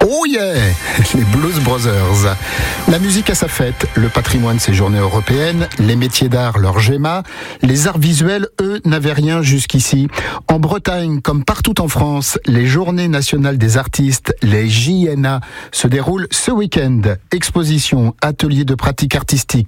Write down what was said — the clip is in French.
Oh yeah, les Blues Brothers. La musique a sa fête, le patrimoine ses journées européennes, les métiers d'art leur GEMA, les arts visuels, eux, n'avaient rien jusqu'ici. En Bretagne, comme partout en France, les journées nationales des artistes, les JNA, se déroulent ce week-end. Expositions, ateliers de pratique artistique,